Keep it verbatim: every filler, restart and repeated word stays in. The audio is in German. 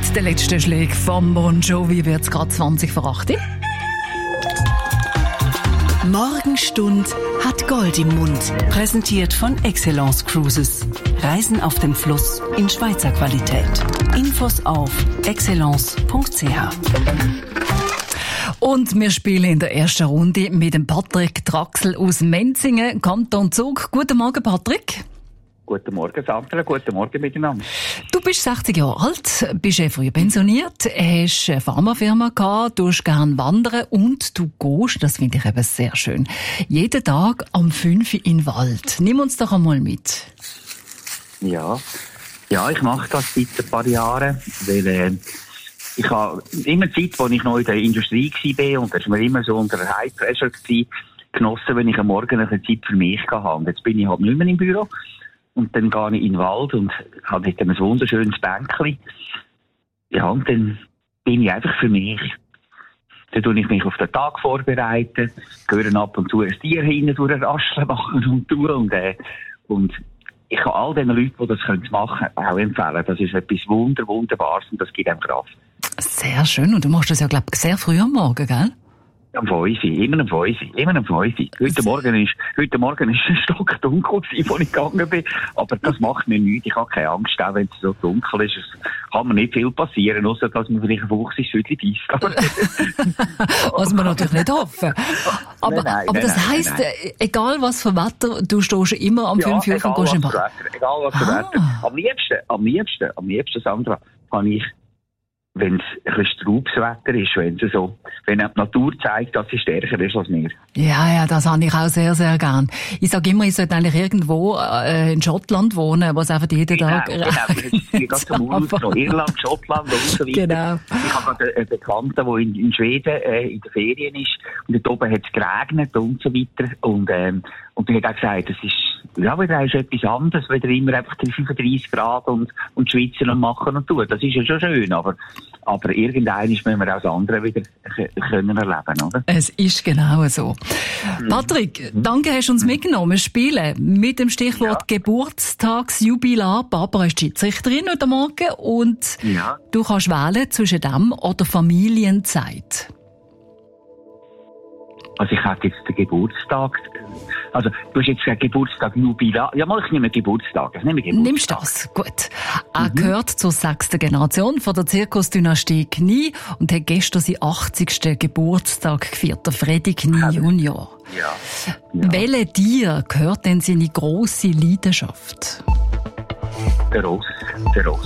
Mit den letzten Schlägen vom Bon Jovi wird es gerade zwanzig vor acht. Morgenstund hat Gold im Mund. Präsentiert von Excellence Cruises. Reisen auf dem Fluss in Schweizer Qualität. Infos auf excellence punkt c h. Und wir spielen in der ersten Runde mit dem Patrick Traxel aus Menzingen, Kanton Zug. Guten Morgen, Patrick. Guten Morgen, Sandra. Guten Morgen miteinander. Du bist sechzig Jahre alt, bist eh früh pensioniert, hast eine Pharmafirma gehabt, tust gern wandern und du gehst, das finde ich eben sehr schön, jeden Tag am fünf in den Wald. Nimm uns doch einmal mit. Ja, ja, ich mache das seit ein paar Jahren, weil äh, ich habe immer Zeit, als ich noch in der Industrie war, und das war mir immer so unter High Pressure gewesen, genossen, wenn ich am Morgen eine Zeit für mich hatte. Und jetzt bin ich halt nicht mehr im Büro. Und dann gehe ich in den Wald und habe dort ein wunderschönes Bänkchen. Ja, und dann bin ich einfach für mich. Dann tue ich mich auf den Tag vorbereiten, höre ab und zu ein Tier hinten durch ein Rascheln machen und tun. Und, äh, und ich kann all den Leuten, die das machen können, auch empfehlen. Das ist etwas Wunder, Wunderbares und das gibt einem Kraft. Sehr schön. Und du machst das ja, glaube ich, sehr früh am Morgen, gell? Am fünf, immer am fünf, immer am fünf. Heute Morgen ist, heute Morgen ist es stockdunkel gewesen, als ich gegangen bin. Aber das macht mir nichts. Ich habe keine Angst, auch wenn es so dunkel ist. Es kann mir nicht viel passieren, außer dass man vielleicht ein Fuchs ins Südli beißt. Was wir natürlich nicht hoffen. Aber, nein, nein, aber das nein, heisst, nein, nein. egal was für Wetter, du stehst immer am Ja, fünf Uhr und gehst im Bad. Egal was für Ah. Wetter. Am liebsten, am liebsten, am liebsten, Sandra, kann ich, wenn es ein bisschen straubes Wetter ist, wenn es so, wenn die Natur zeigt, dass sie stärker ist als wir. Ja, ja, das habe ich auch sehr, sehr gern. Ich sage immer, ich sollte eigentlich irgendwo äh, in Schottland wohnen, wo es einfach jeden Genau, Tag genau. Ich gehe gerade zum Urlaub, Irland, Schottland und so weiter. Genau. Ich habe gerade einen Bekannten, der in, in Schweden äh, in den Ferien ist. Und dort oben hat es geregnet und so weiter. Und, ähm, und er hat auch gesagt, das ist, ja, wieder ist etwas anderes, wieder immer einfach fünfunddreißig Grad und, und schwitzen und machen und tun. Das ist ja schon schön, aber, aber irgendwann müssen wir auch das andere wieder k- können erleben, oder? Es ist genau so. Mhm. Patrick, danke, hast du uns mitgenommen. Wir spielen mit dem Stichwort Ja. Geburtstagsjubilar. Barbara ist Schiedsrichterin heute Morgen und Ja. du kannst wählen zwischen dem oder Familienzeit. Also ich hätte jetzt den Geburtstag, also du hast jetzt gesagt Geburtstag Jubilar. Ja, mal, ich nehme Geburtstag. Ich nehme Geburtstag. Nimmst du das? Gut. Er gehört zur sechsten Generation von der Zirkusdynastie Knie und hat gestern seinen achtzigsten Geburtstag gefeiert, der Freddy Knie Junior. Ja. ja. Welche Tier gehört denn seine grosse Leidenschaft? Der Ross. Der Ross.